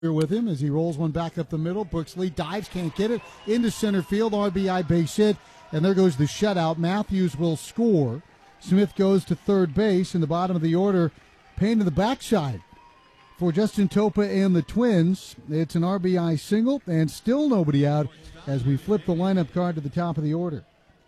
here with him as he rolls one back up the middle. Brooks Lee dives, can't get it, into center field, RBI base hit, and there goes the shutout. Matthews will score. Smith goes to third base in the bottom of the order. Payne to the backside for Justin Topa and the Twins. It's an RBI single and still nobody out as we flip the lineup card to the top of the order.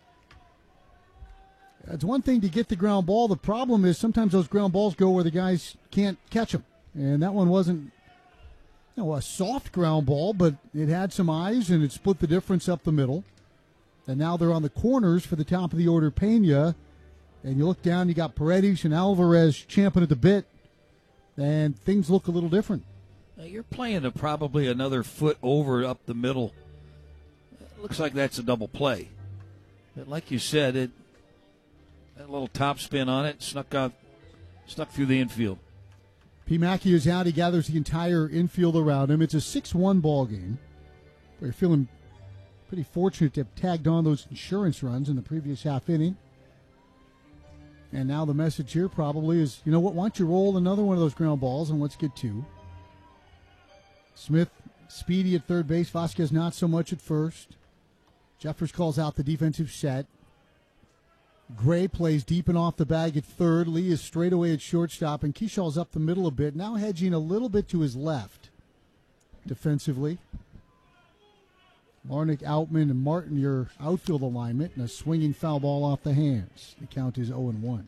It's one thing to get the ground ball. The problem is sometimes those ground balls go where the guys can't catch them. And that one wasn't a soft ground ball, but it had some eyes and it split the difference up the middle. And now they're on the corners for the top of the order, Pena. And you look down, you got Paredes and Alvarez champing at the bit. And things look a little different. Now you're playing probably another foot over up the middle. It looks like that's a double play. But like you said, that little top spin on it snuck through the infield. P. Mackey is out. He gathers the entire infield around him. It's a 6-1 ball game. We're feeling pretty fortunate to have tagged on those insurance runs in the previous half inning. And now the message here probably is, you know what, why don't you roll another one of those ground balls and let's get two. Smith, speedy at third base. Vasquez not so much at first. Jeffers calls out the defensive set. Gray plays deep and off the bag at third. Lee is straight away at shortstop, and Keshaw's up the middle a bit, now hedging a little bit to his left defensively. Larnick, Outman, and Martin, your outfield alignment, and a swinging foul ball off the hands. The count is 0-1.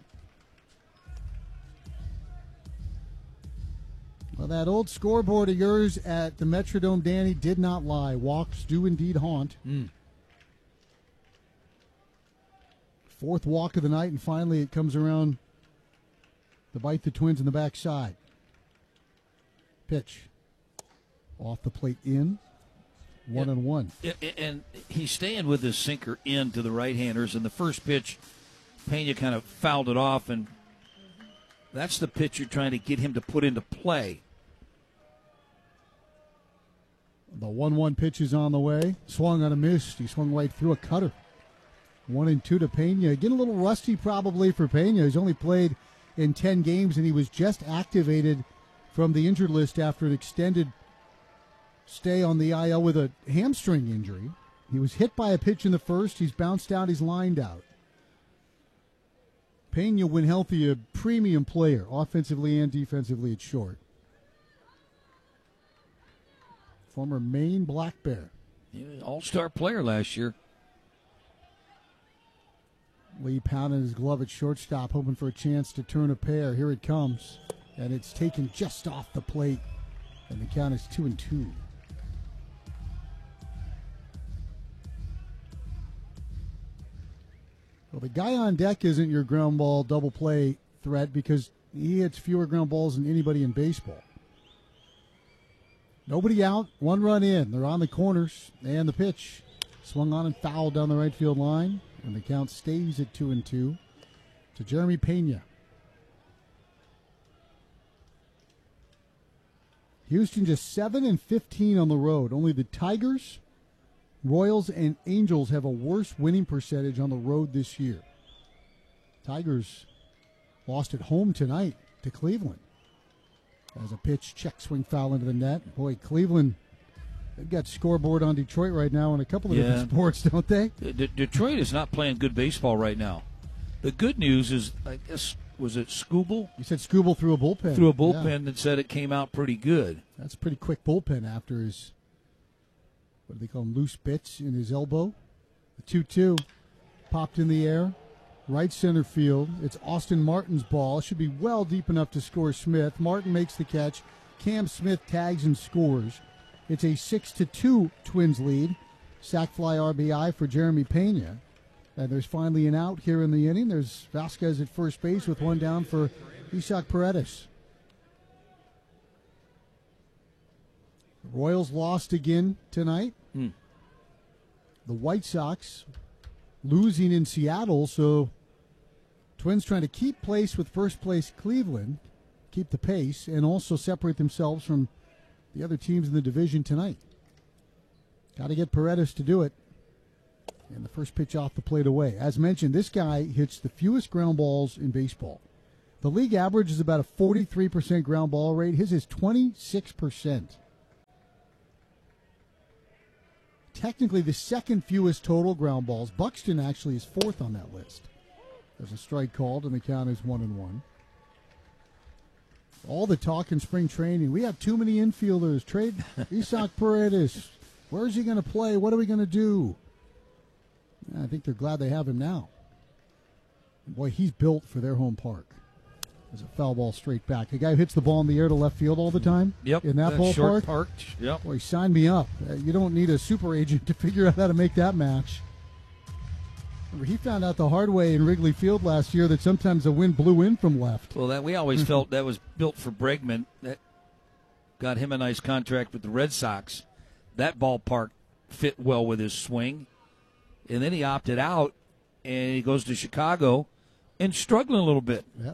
Well, that old scoreboard of yours at the Metrodome, Danny, did not lie. Walks do indeed haunt. Fourth walk of the night, and finally it comes around to bite the Twins in the backside. Pitch. Off the plate in. 1-1. And he's staying with his sinker in to the right-handers. And the first pitch, Pena kind of fouled it off, and that's the pitch you're trying to get him to put into play. The 1-1 pitch is on the way. Swung on a miss. He swung right through a cutter. 1-2 to Pena. Getting a little rusty probably for Pena. He's only played in 10 games, and he was just activated from the injured list after an extended stay on the IL with a hamstring injury. He was hit by a pitch in the first. He's bounced out. He's lined out. Pena, when healthy, a premium player, offensively and defensively at short. Former Maine Black Bear. All-star player last year. Lee pounding his glove at shortstop, hoping for a chance to turn a pair. Here it comes, and it's taken just off the plate, and the count is 2-2. Well, the guy on deck isn't your ground ball double play threat because he hits fewer ground balls than anybody in baseball. Nobody out, one run in. They're on the corners, and the pitch swung on and fouled down the right field line. And the count stays at 2-2 to Jeremy Pena. Houston just 7-15 on the road. Only the Tigers, Royals, and Angels have a worse winning percentage on the road this year. Tigers lost at home tonight to Cleveland. As a pitch, check swing foul into the net. Boy, Cleveland, they've got scoreboard on Detroit right now in a couple of different sports, don't they? Detroit is not playing good baseball right now. The good news is, I guess, was it Skubal? You said Skubal threw a bullpen. Threw a bullpen and said it came out pretty good. That's a pretty quick bullpen after his, what do they call him, loose bits in his elbow. The 2-2 popped in the air. Right center field. It's Austin Martin's ball. Should be well deep enough to score Smith. Martin makes the catch. Cam Smith tags and scores. It's a 6-2 Twins lead. Sac fly RBI for Jeremy Pena. And there's finally an out here in the inning. There's Vasquez at first base with one down for Isaac Paredes. The Royals lost again tonight. The White Sox losing in Seattle, so Twins trying to keep pace with first place Cleveland, keep the pace, and also separate themselves from the other teams in the division tonight. Got to get Paredes to do it. And the first pitch off the plate away. As mentioned, this guy hits the fewest ground balls in baseball. The league average is about a 43% ground ball rate. His is 26%. technically the second fewest total ground balls. Buxton actually is fourth on that list. There's a strike called, and the count is 1-1. All the talk in spring training. We have too many infielders. Trade Isaac Paredes. Where's he going to play? What are we going to do? I think they're glad they have him now. Boy, he's built for their home park. There's a foul ball straight back. The guy who hits the ball in the air to left field all the time. Yep. In that ballpark. Short park. Yep. Boy, sign me up. You don't need a super agent to figure out how to make that match. Remember, he found out the hard way in Wrigley Field last year that sometimes the wind blew in from left. Well, that we always felt that was built for Bregman. That got him a nice contract with the Red Sox. That ballpark fit well with his swing. And then he opted out, and he goes to Chicago and struggling a little bit. Yeah.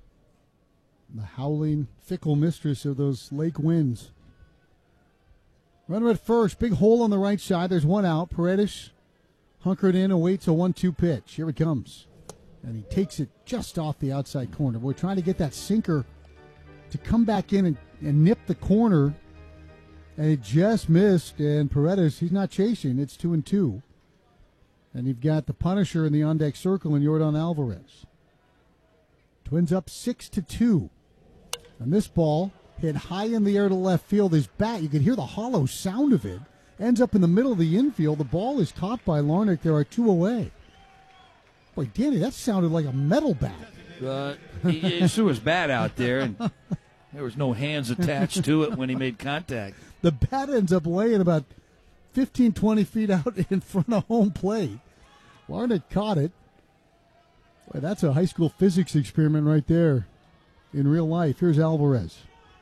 The howling, fickle mistress of those lake winds. Runner at first. Big hole on the right side. There's one out. Paredes hunkered in and waits a 1-2 pitch. Here it comes. And he takes it just off the outside corner. We're trying to get that sinker to come back in and nip the corner. And it just missed. And Paredes, he's not chasing. It's 2-2. And you've got the Punisher in the on-deck circle and Yordan Alvarez. Twins up 6-2. And this ball hit high in the air to left field. His bat, you could hear the hollow sound of it. Ends up in the middle of the infield. The ball is caught by Larnach. There are two away. Boy, Danny, that sounded like a metal bat. He threw his bat out there, and there was no hands attached to it when he made contact. The bat ends up laying about 15, 20 feet out in front of home plate. Larnach caught it. Boy, that's a high school physics experiment right there in real life. Here's Alvarez.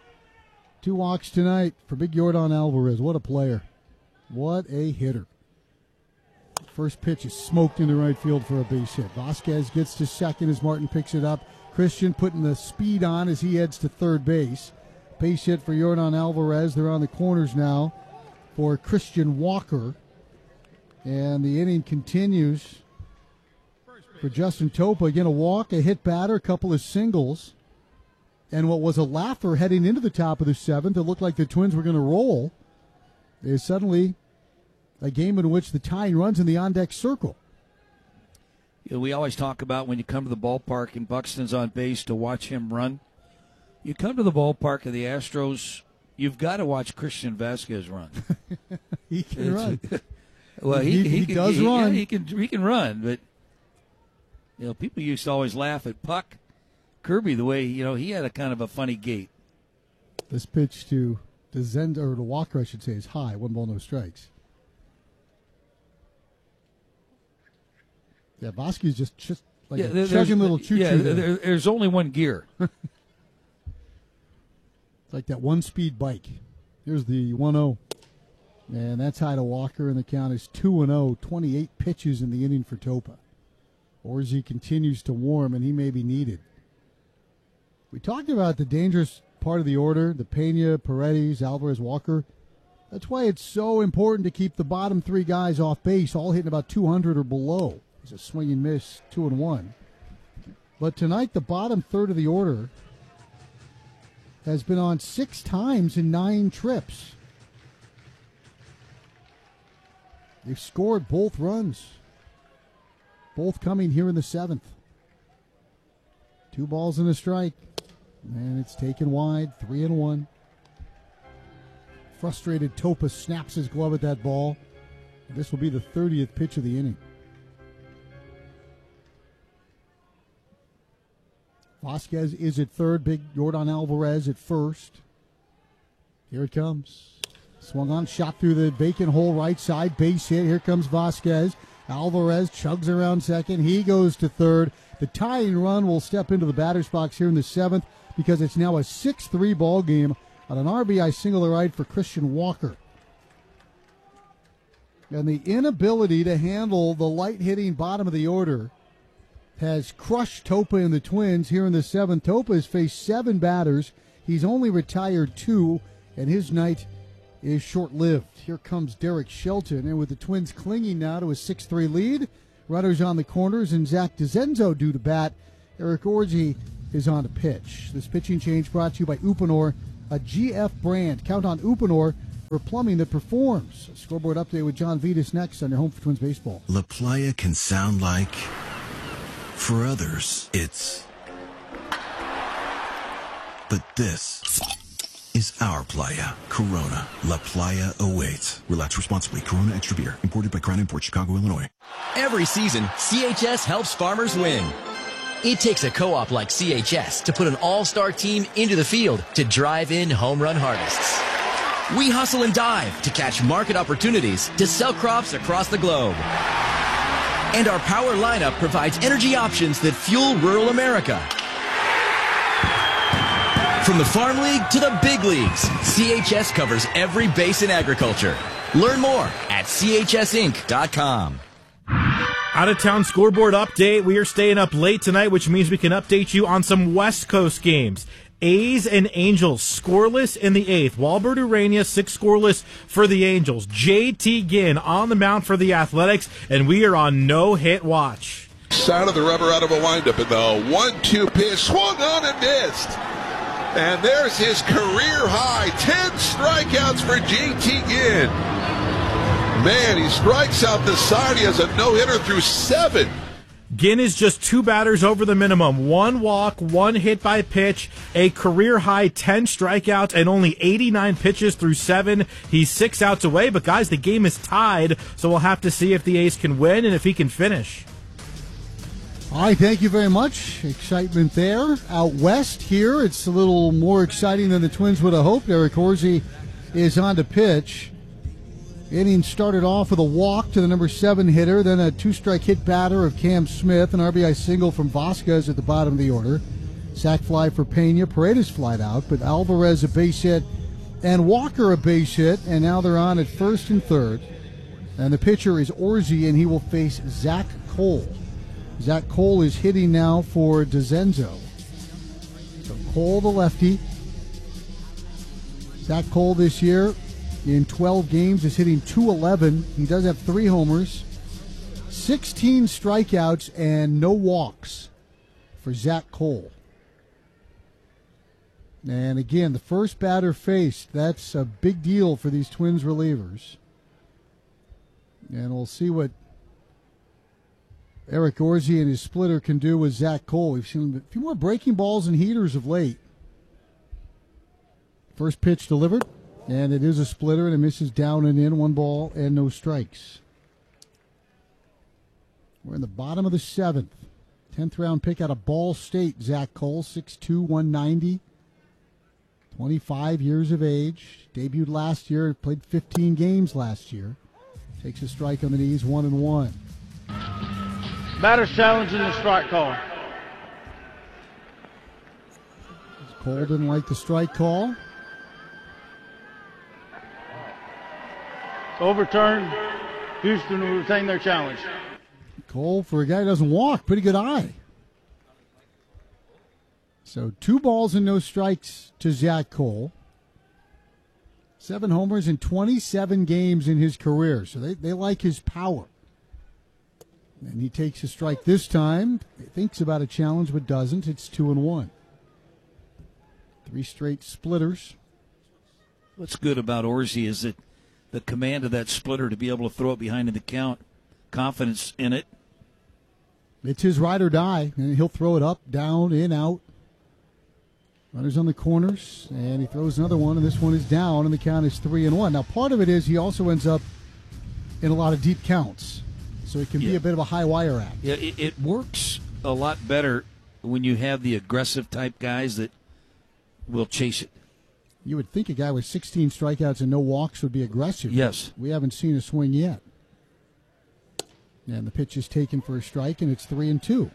2 walks tonight for big Yordan Alvarez. What a player. What a hitter. First pitch is smoked into right field for a base hit. Vasquez gets to second as Martin picks it up. Christian putting the speed on as he heads to third base. Base hit for Yordan Alvarez. They're on the corners now for Christian Walker. And the inning continues for Justin Topa. Again, a walk, a hit batter, a couple of singles. And what was a laugher heading into the top of the seventh, it looked like the Twins were going to roll, is suddenly a game in which the tying runs in the on-deck circle. You know, we always talk about when you come to the ballpark and Buxton's on base to watch him run. You come to the ballpark of the Astros, you've got to watch Christian Vasquez run. He can run. Well, he does run. Yeah, he can run, but you know, people used to always laugh at Puck Kirby the way, you know, he had a kind of a funny gait. This pitch to Walker, I should say, is high. 1 ball, no strikes. Yeah, Vasquez just like a chugging little choo-choo. Yeah, there's only one gear. Like that one-speed bike. Here's the 1-0. And that's high to Walker, and the count is 2-0. 28 pitches in the inning for Topa. Orsi continues to warm, and he may be needed. We talked about the dangerous part of the order, the Pena, Paredes, Alvarez, Walker. That's why it's so important to keep the bottom 3 guys off base, all hitting about 200 or below. It's a swing and miss, 2-1. But tonight, the bottom third of the order has been on 6 times in 9 trips. They've scored both runs. Both coming here in the 7th. 2 balls and a strike. And it's taken wide, 3-1. Frustrated Topa snaps his glove at that ball. This will be the 30th pitch of the inning. Vasquez is at third. Big Yordan Alvarez at first. Here it comes. Swung on, shot through the vacant hole right side. Base hit. Here comes Vasquez. Alvarez chugs around second. He goes to third. The tying run will step into the batter's box here in the 7th because it's now a 6-3 ball game on an RBI single to right for Christian Walker. And the inability to handle the light-hitting bottom of the order has crushed Topa and the Twins here in the 7th. Topa has faced 7 batters. He's only retired 2, and his night is short-lived. Here comes Derek Shelton, and with the Twins clinging now to a 6-3 lead, runners on the corners, and Zach DeZenzo due to bat. Eric Orsi is on to pitch. This pitching change brought to you by Uponor, a GF brand. Count on Uponor for plumbing that performs. A scoreboard update with John Vitas next on your home for Twins baseball. La Playa can sound like, for others, it's. But this is our playa. Corona. La Playa awaits. Relax responsibly. Corona Extra Beer. Imported by Crown Imports, Chicago, Illinois. Every season, CHS helps farmers win. It takes a co-op like CHS to put an all-star team into the field to drive in home run harvests. We hustle and dive to catch market opportunities to sell crops across the globe. And our power lineup provides energy options that fuel rural America. From the Farm League to the big leagues, CHS covers every base in agriculture. Learn more at chsinc.com. Out-of-town scoreboard update. We are staying up late tonight, which means we can update you on some West Coast games. A's and Angels scoreless in the 8th. Walbert Urania 6 scoreless for the Angels. JT Ginn on the mound for the Athletics, and we are on no-hit watch. Side of the rubber out of a windup, and the 1-2 pitch swung on and missed. And there's his career high, 10 strikeouts for JT Ginn. Man, he strikes out the side. He has a no-hitter through 7. Ginn is just 2 batters over the minimum. 1 walk, 1 hit by pitch, a career high 10 strikeouts, and only 89 pitches through 7. He's 6 outs away, but guys, the game is tied, so we'll have to see if the A's can win and if he can finish. All right, thank you very much. Excitement there. Out west here, it's a little more exciting than the Twins would have hoped. Eric Horsey is on to pitch. Inning started off with a walk to the number 7 hitter, then a 2-strike hit batter of Cam Smith, an RBI single from Vasquez at the bottom of the order. Sac fly for Pena, Paredes flied out, but Alvarez a base hit and Walker a base hit, and now they're on at first and third. And the pitcher is Orsi, and he will face Zach Cole. Zach Cole is hitting now for DeZenzo. So Cole, the lefty. Zach Cole this year in 12 games is hitting .211. He does have 3 homers, 16 strikeouts, and no walks for Zach Cole. And again, the first batter faced, that's a big deal for these Twins relievers. And we'll see what Eric Orsi and his splitter can do with Zach Cole. We've seen a few more breaking balls and heaters of late. First pitch delivered, and it is a splitter, and it misses down and in. 1 ball and no strikes. We're in the bottom of the 7th. 10th round pick out of Ball State, Zach Cole, 6'2", 190. 25 years of age. Debuted last year, played 15 games last year. Takes a strike on the knees, 1-1. Batter's challenging the strike call. Cole didn't like the strike call. Overturned. Houston will retain their challenge. Cole, for a guy who doesn't walk, pretty good eye. So 2 balls and no strikes to Zach Cole. 7 homers in 27 games in his career. So they like his power. And he takes a strike this time. He thinks about a challenge, but doesn't. It's 2-1. 3 straight splitters. What's good about Orsi is that the command of that splitter to be able to throw it behind the count, confidence in it. It's his ride or die, and he'll throw it up, down, in, out. Runners on the corners, and he throws another one, and this one is down, and the count is 3-1. Now, part of it is he also ends up in a lot of deep counts. So it can be a bit of a high wire act. Yeah, it works a lot better when you have the aggressive type guys that will chase it. You would think a guy with 16 strikeouts and no walks would be aggressive. Yes. We haven't seen a swing yet. And the pitch is taken for a strike, and it's 3-2.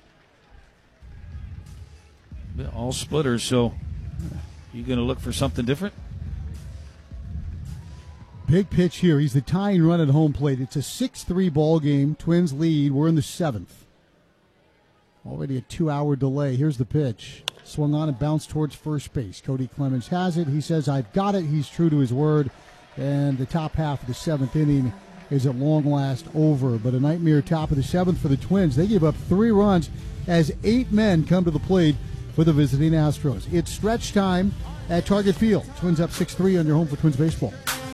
All splitters, so you going to look for something different? Big pitch here. He's the tying run at home plate. It's a 6-3 ball game. Twins lead. We're in the 7th. Already a 2-hour delay. Here's the pitch. Swung on and bounced towards first base. Cody Clemens has it. He says, I've got it. He's true to his word. And the top half of the 7th inning is at long last over. But a nightmare top of the 7th for the Twins. They give up 3 runs as 8 men come to the plate for the visiting Astros. It's stretch time at Target Field. Twins up 6-3 on your home for Twins baseball.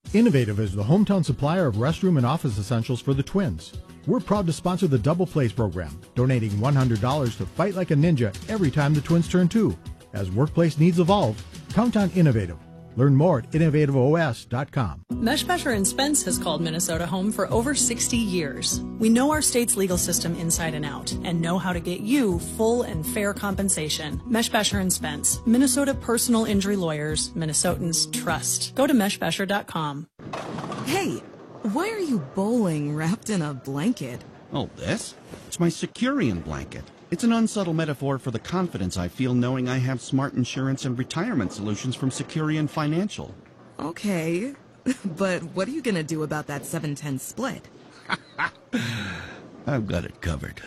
Innovative is the hometown supplier of restroom and office essentials for the Twins. We're proud to sponsor the Double Plays program, donating $100 to Fight Like a Ninja every time the Twins turn 2. As workplace needs evolve, count on Innovative. Learn more at innovativeos.com. Meshbesher & Spence has called Minnesota home for over 60 years. We know our state's legal system inside and out and know how to get you full and fair compensation. Meshbesher & Spence, Minnesota personal injury lawyers, Minnesotans trust. Go to meshbesher.com. Hey, why are you bowling wrapped in a blanket? Oh, this? It's my Securian blanket. It's an unsubtle metaphor for the confidence I feel knowing I have smart insurance and retirement solutions from Securian Financial. Okay, but what are you going to do about that 7-10 split? I've got it covered.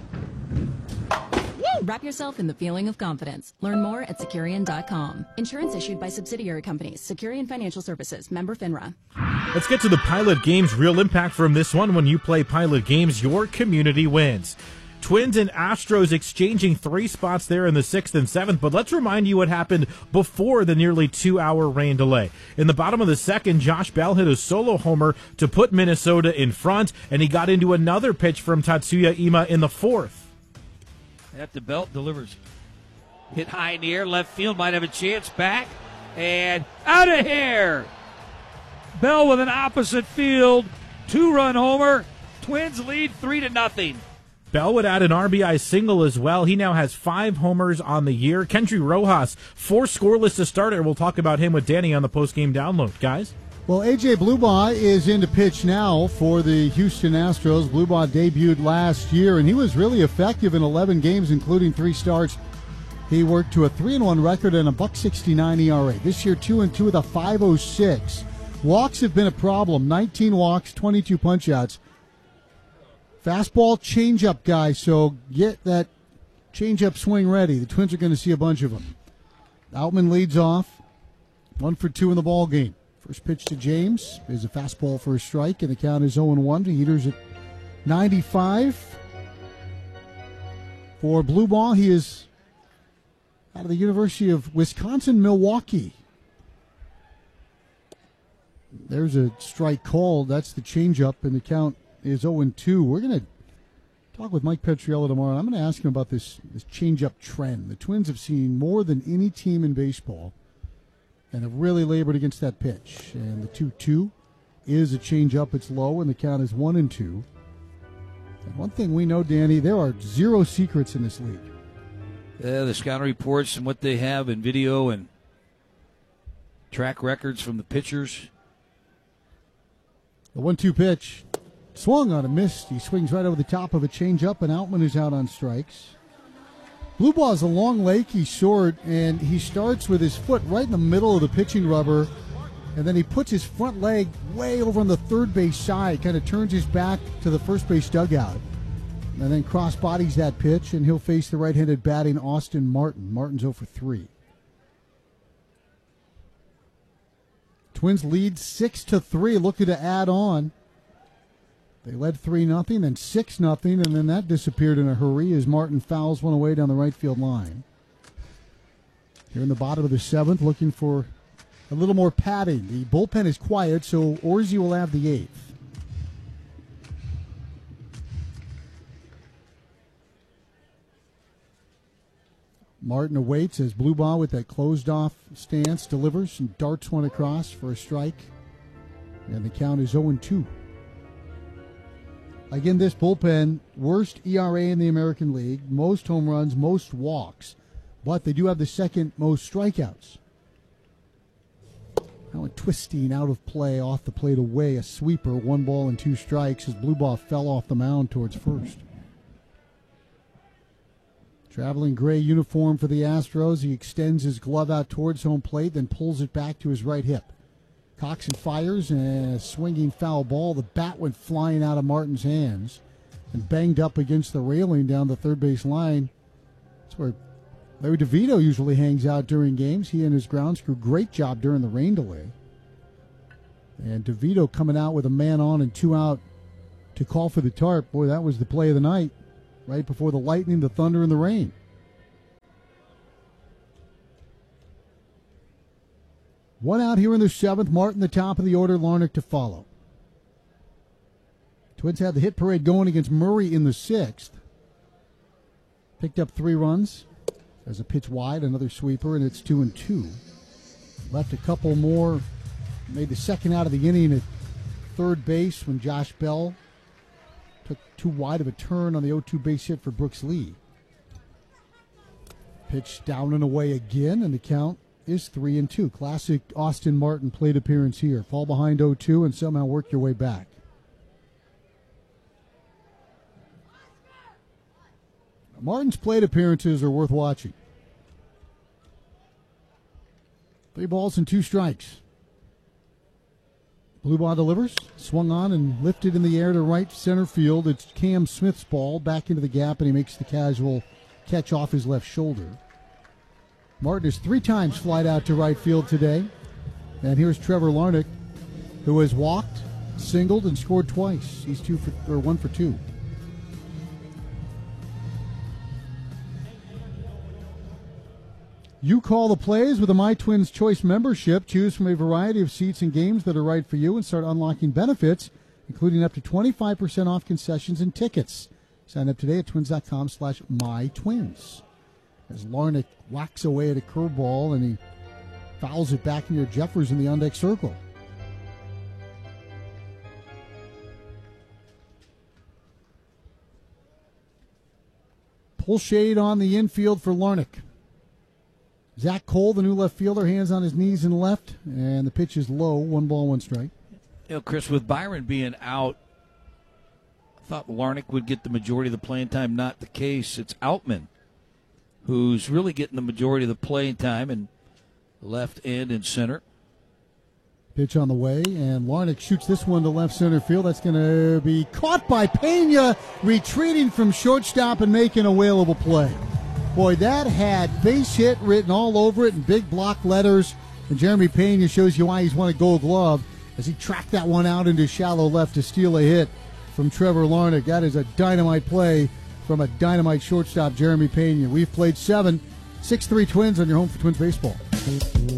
Wrap yourself in the feeling of confidence. Learn more at Securian.com. Insurance issued by subsidiary companies. Securian Financial Services. Member FINRA. Let's get to the Pilot Games. Real impact from this one. When you play Pilot Games, your community wins. Twins and Astros exchanging 3 spots there in the 6th and 7th, but let's remind you what happened before the nearly 2-hour rain delay. In the bottom of the 2nd, Josh Bell hit a solo homer to put Minnesota in front, and he got into another pitch from Tatsuya Ima in the 4th. At the belt, delivers. Hit high in the air, left field, might have a chance, back, and out of here! Bell with an opposite field, 2-run homer, Twins lead 3-0. Bell would add an RBI single as well. He now has 5 homers on the year. Kendry Rojas, 4 scoreless to start it. We'll talk about him with Danny on the post-game download. Guys? Well, A.J. Blubaugh is into pitch now for the Houston Astros. Blubaugh debuted last year, and he was really effective in 11 games, including 3 starts. He worked to a 3-1 record and a .69 ERA. This year, 2-2 with a .506. Walks have been a problem. 19 walks, 22 punch-outs. Fastball, changeup guy, so get that changeup swing ready. The Twins are going to see a bunch of them. Outman leads off, 1 for 2 in the ball game. First pitch to James is a fastball for a strike, and the count is 0-1. The Heaters at 95. For Blubaugh, he is out of the University of Wisconsin-Milwaukee. There's a strike called. That's the changeup, and the count is 0-2. We're going to talk with Mike Petriello tomorrow. I'm going to ask him about this changeup trend. The Twins have seen more than any team in baseball and have really labored against that pitch. And the 2-2 is a changeup. It's low, and the count is 1-2. And one thing we know, Danny, there are 0 secrets in this league. Yeah, the scouting reports and what they have in video and track records from the pitchers. The 1-2 pitch. Swung on a miss. He swings right over the top of a changeup, and Outman is out on strikes. Blubaugh is a long, lanky short, and he starts with his foot right in the middle of the pitching rubber, and then he puts his front leg way over on the third base side, kind of turns his back to the first base dugout, and then cross bodies that pitch, and he'll face the right-handed batting Austin Martin. Martin's 0 for 3. Twins lead 6-3, looking to add on. They led 3-0, then 6-0, and then that disappeared in a hurry as Martin fouls one away down the right field line. Here in the bottom of the 7th, looking for a little more padding. The bullpen is quiet, so Orsi will have the 8th. Martin awaits as Blubaugh with that closed-off stance delivers and darts one across for a strike. And the count is 0-2. Again, this bullpen, worst ERA in the American League, most home runs, most walks, but they do have the 2nd most strikeouts. Now a twisting out of play, off the plate away, a sweeper, 1 ball and 2 strikes as Blubaugh fell off the mound towards first. Traveling gray uniform for the Astros, he extends his glove out towards home plate, then pulls it back to his right hip. Coxon fires, and a swinging foul ball. The bat went flying out of Martin's hands and banged up against the railing down the third base line. That's where Larry DeVito usually hangs out during games. He and his grounds crew, great job during the rain delay. And DeVito coming out with a man on and 2 out to call for the tarp. Boy, that was the play of the night, right before the lightning, the thunder, and the rain. One out here in the 7th. Martin, the top of the order. Larnach to follow. Twins had the hit parade going against Murray in the 6th. Picked up 3 runs. There's a pitch wide, another sweeper, and it's 2-2. Left a couple more. Made the second out of the inning at third base when Josh Bell took too wide of a turn on the 0-2 base hit for Brooks Lee. Pitch down and away again, and the count is 3-2. Classic Austin Martin plate appearance here. Fall behind 0-2 and somehow work your way back. Martin's plate appearances are worth watching. 3 balls and 2 strikes. Blue ball delivers, swung on and lifted in the air to right center field. It's Cam Smith's ball back into the gap, and he makes the casual catch off his left shoulder. Martin has 3 times flied out to right field today. And here's Trevor Larnach, who has walked, singled, and scored twice. He's 1 for 2. You call the plays with a My Twins Choice membership. Choose from a variety of seats and games that are right for you and start unlocking benefits, including up to 25% off concessions and tickets. Sign up today at twins.com/mytwins. As Larnach whacks away at a curveball and he fouls it back near Jeffers in the on-deck circle. Pull shade on the infield for Larnach. Zach Cole, the new left fielder, hands on his knees and left, and the pitch is low. 1 ball, 1 strike. You know, Chris, with Byron being out, I thought Larnach would get the majority of the playing time. Not the case. It's Outman who's really getting the majority of the playing time in left and in center. Pitch on the way, and Larnach shoots this one to left center field. That's going to be caught by Pena, retreating from shortstop and making a whale of a play. Boy, that had base hit written all over it in big block letters. And Jeremy Pena shows you why he's won a Gold Glove as he tracked that one out into shallow left to steal a hit from Trevor Larnach. That is a dynamite play from a dynamite shortstop, Jeremy Pena. We've played 7. 6-3 Twins on your home for Twins baseball.